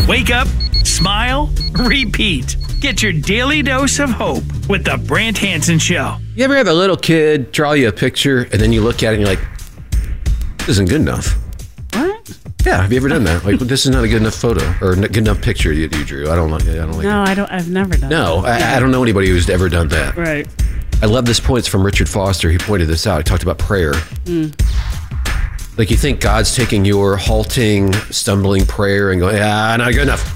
Wake up, smile, repeat. Get your daily dose of hope with the Brant Hansen Show. You ever have a little kid draw you a picture and then you look at it and you're like, this isn't good enough? What? Yeah, have you ever done that? Like, this is not a good enough photo or good enough picture you drew. I don't like it. I've never done No, I don't know anybody who's ever done that. Right. I love this point. It's from Richard Foster. He pointed this out. He talked about prayer. Like, you think God's taking your halting, stumbling prayer and going, not good enough.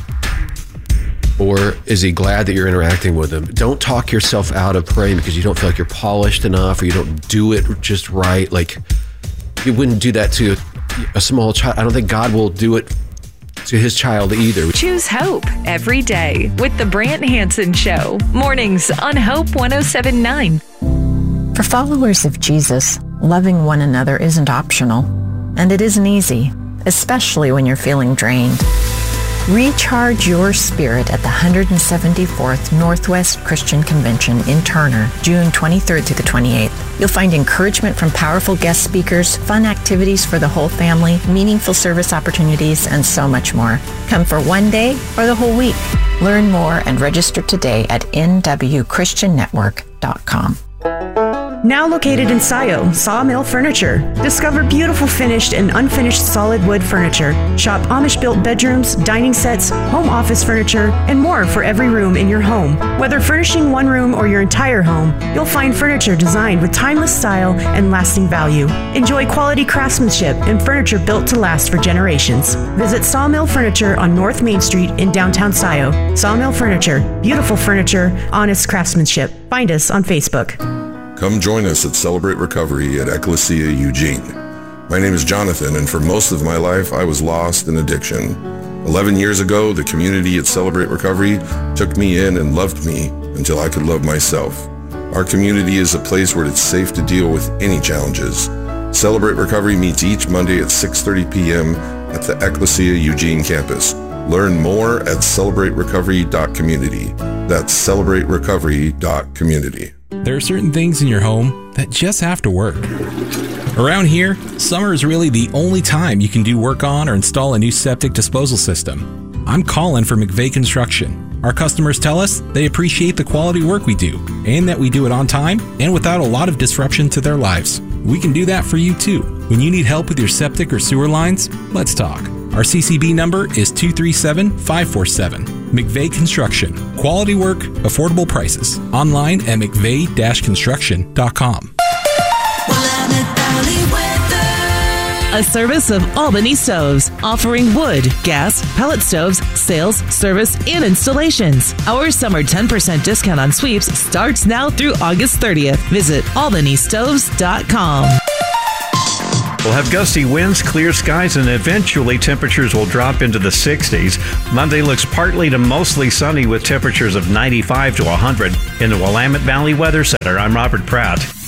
Or is he glad that you're interacting with him? Don't talk yourself out of praying because you don't feel like you're polished enough or you don't do it just right. Like, you wouldn't do that to a small child. I don't think God will do it to his child either. Choose hope every day with the Brant Hansen Show. Mornings on Hope 107.9. For followers of Jesus, loving one another isn't optional, and it isn't easy, especially when you're feeling drained. Recharge your spirit at the 174th Northwest Christian Convention in Turner, June 23rd to the 28th. You'll find encouragement from powerful guest speakers, fun activities for the whole family, meaningful service opportunities, and so much more. Come for one day or the whole week. Learn more and register today at nwchristiannetwork.com. Now located in Scio, Sawmill Furniture. Discover beautiful finished and unfinished solid wood furniture. Shop Amish-built bedrooms, dining sets, home office furniture, and more for every room in your home. Whether furnishing one room or your entire home, you'll find furniture designed with timeless style and lasting value. Enjoy quality craftsmanship and furniture built to last for generations. Visit Sawmill Furniture on North Main Street in downtown Scio. Sawmill Furniture. Beautiful furniture, honest craftsmanship. Find us on Facebook. Come join us at Celebrate Recovery at Ecclesia Eugene. My name is Jonathan, and for most of my life, I was lost in addiction. 11 years ago, the community at Celebrate Recovery took me in and loved me until I could love myself. Our community is a place where it's safe to deal with any challenges. Celebrate Recovery meets each Monday at 6:30 p.m. at the Ecclesia Eugene campus. Learn more at celebraterecovery.community. That's celebraterecovery.community. There are certain things in your home that just have to work. Around here, summer is really the only time you can do work on or install a new septic disposal system. I'm Colin for McVeigh Construction. Our customers tell us they appreciate the quality work we do and that we do it on time and without a lot of disruption to their lives. We can do that for you too. When you need help with your septic or sewer lines, let's talk. Our CCB number is 237-547. McVeigh Construction. Quality work, affordable prices. Online at mcveigh-construction.com. A service of Albany Stoves, offering wood, gas, pellet stoves, sales, service, and installations. Our summer 10% discount on sweeps starts now through August 30th. Visit albanystoves.com. We'll have gusty winds, clear skies, and eventually temperatures will drop into the 60s. Monday looks partly to mostly sunny with temperatures of 95 to 100. In the Willamette Valley Weather Center, I'm Robert Pratt.